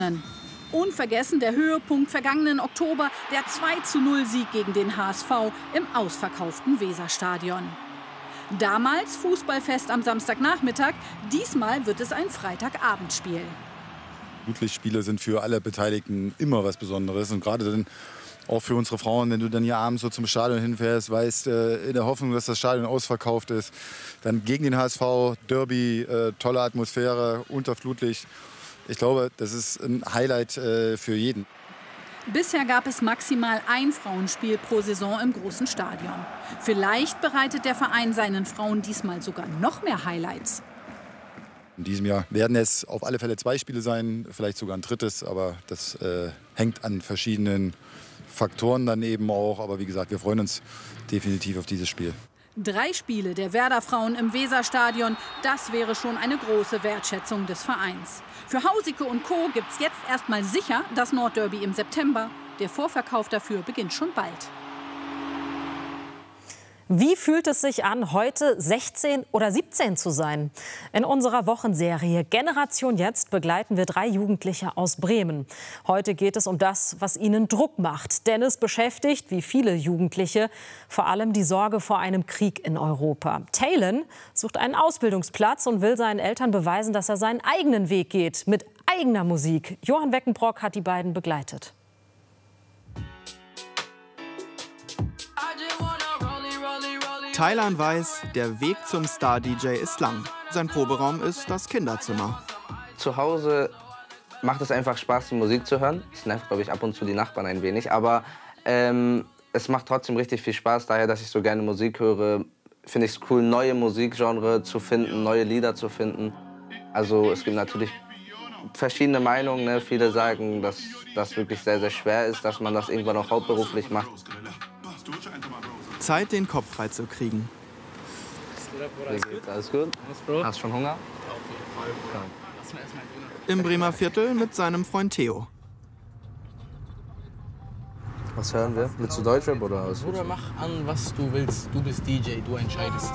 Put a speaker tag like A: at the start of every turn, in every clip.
A: Unvergessen der Höhepunkt vergangenen Oktober, der 2:0-Sieg gegen den HSV im ausverkauften Weserstadion. Damals Fußballfest am Samstagnachmittag, diesmal wird es ein Freitagabendspiel.
B: Flutlichtspiele sind für alle Beteiligten immer was Besonderes und gerade dann auch für unsere Frauen, wenn du dann hier abends so zum Stadion hinfährst, weißt, in der Hoffnung, dass das Stadion ausverkauft ist, dann gegen den HSV, Derby, tolle Atmosphäre, unter Flutlicht. Ich glaube, das ist ein Highlight für jeden.
A: Bisher gab es maximal ein Frauenspiel pro Saison im großen Stadion. Vielleicht bereitet der Verein seinen Frauen diesmal sogar noch mehr Highlights.
B: In diesem Jahr werden es auf alle Fälle 2 Spiele sein, vielleicht sogar ein 3., aber das hängt an verschiedenen Faktoren dann eben auch. Aber wie gesagt, wir freuen uns definitiv auf dieses Spiel.
A: 3 Spiele der Werder-Frauen im Weserstadion, das wäre schon eine große Wertschätzung des Vereins. Für Hausike und Co. gibt's jetzt erstmal sicher das Nordderby im September. Der Vorverkauf dafür beginnt schon bald.
C: Wie fühlt es sich an, heute 16 oder 17 zu sein? In unserer Wochenserie Generation Jetzt begleiten wir 3 Jugendliche aus Bremen. Heute geht es um das, was ihnen Druck macht. Denn es beschäftigt, wie viele Jugendliche, vor allem die Sorge vor einem Krieg in Europa. Talon sucht einen Ausbildungsplatz und will seinen Eltern beweisen, dass er seinen eigenen Weg geht, mit eigener Musik. Johann Weckenbrock hat die beiden begleitet.
D: Talon weiß, der Weg zum Star-DJ ist lang. Sein Proberaum ist das Kinderzimmer.
E: Zu Hause macht es einfach Spaß, die Musik zu hören. Es nervt, glaube ich, ab und zu die Nachbarn ein wenig. Aber es macht trotzdem richtig viel Spaß. Daher, dass ich so gerne Musik höre, finde ich es cool, neue Musikgenre zu finden, neue Lieder zu finden. Also es gibt natürlich verschiedene Meinungen. Ne? Viele sagen, dass das wirklich sehr, sehr schwer ist, dass man das irgendwann auch hauptberuflich macht.
D: Zeit, den Kopf frei zu kriegen.
E: Alles gut? Hast du schon Hunger?
D: Im Bremer Viertel mit seinem Freund Theo.
E: Was hören wir? Willst du Deutschrap oder was?
F: Bruder, mach an, was du willst. Du bist DJ, du entscheidest.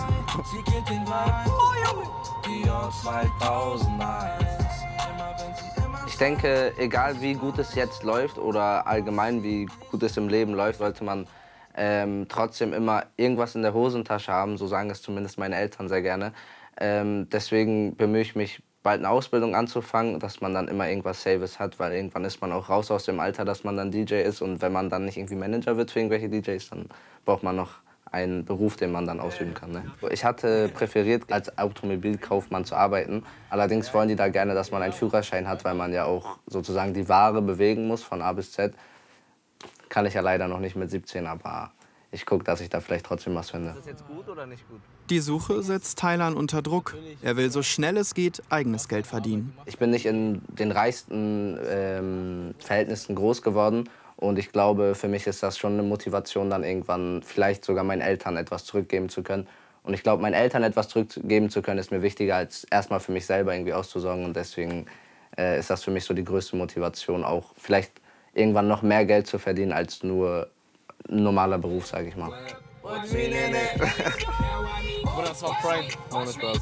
E: Ich denke, egal wie gut es jetzt läuft oder allgemein wie gut es im Leben läuft, sollte man trotzdem immer irgendwas in der Hosentasche haben, so sagen es zumindest meine Eltern sehr gerne. Deswegen bemühe ich mich, bald eine Ausbildung anzufangen, dass man dann immer irgendwas Saves hat, weil irgendwann ist man auch raus aus dem Alter, dass man dann DJ ist und wenn man dann nicht irgendwie Manager wird für irgendwelche DJs, dann braucht man noch einen Beruf, den man dann ausüben kann. Ne? Ich hatte präferiert, als Automobilkaufmann zu arbeiten. Allerdings wollen die da gerne, dass man einen Führerschein hat, weil man ja auch sozusagen die Ware bewegen muss von A bis Z. Kann ich ja leider noch nicht mit 17, aber ich gucke, dass ich da vielleicht trotzdem was finde. Ist das jetzt gut oder nicht gut?
D: Die Suche setzt Talon unter Druck. Er will so schnell es geht eigenes Geld verdienen.
E: Ich bin nicht in den reichsten Verhältnissen groß geworden. Und ich glaube, für mich ist das schon eine Motivation, dann irgendwann vielleicht sogar meinen Eltern etwas zurückgeben zu können. Und ich glaube, meinen Eltern etwas zurückgeben zu können, ist mir wichtiger, als erstmal für mich selber irgendwie auszusorgen. Und deswegen ist das für mich so die größte Motivation, auch vielleicht irgendwann noch mehr Geld zu verdienen als nur ein normaler Beruf, sage ich mal.
F: Das war Prime. Ohne Spaß.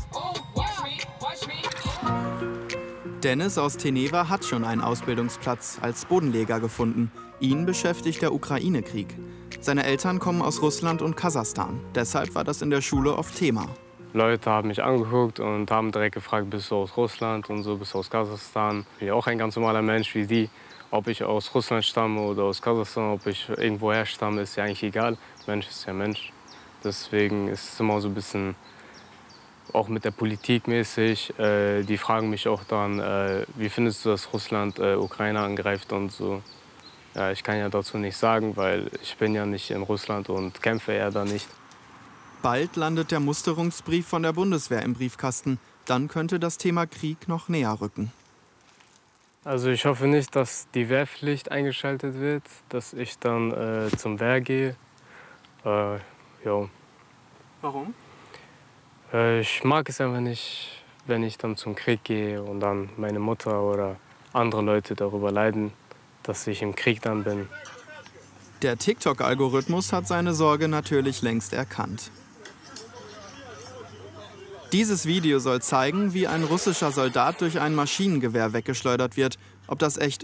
D: Dennis aus Teneva hat schon einen Ausbildungsplatz als Bodenleger gefunden. Ihn beschäftigt der Ukraine-Krieg. Seine Eltern kommen aus Russland und Kasachstan. Deshalb war das in der Schule oft Thema.
G: Leute haben mich angeguckt und haben direkt gefragt, bist du aus Russland und so, bist du aus Kasachstan? Ich bin ja auch ein ganz normaler Mensch wie die. Ob ich aus Russland stamme oder aus Kasachstan, ob ich irgendwoher stamme, ist ja eigentlich egal. Mensch ist ja Mensch. Deswegen ist es immer so ein bisschen, auch mit der Politik mäßig, die fragen mich auch dann, wie findest du, dass Russland Ukraine angreift und so. Ja, ich kann ja dazu nichts sagen, weil ich bin ja nicht in Russland und kämpfe ja da nicht.
D: Bald landet der Musterungsbrief von der Bundeswehr im Briefkasten. Dann könnte das Thema Krieg noch näher rücken.
G: Also ich hoffe nicht, dass die Wehrpflicht eingeschaltet wird, dass ich dann zum Wehr gehe. Ja.
D: Warum?
G: Ich mag es einfach nicht, wenn ich dann zum Krieg gehe und dann meine Mutter oder andere Leute darüber leiden, dass ich im Krieg dann bin.
D: Der TikTok-Algorithmus hat seine Sorge natürlich längst erkannt. Dieses Video soll zeigen, wie ein russischer Soldat durch ein Maschinengewehr weggeschleudert wird. Ob das echt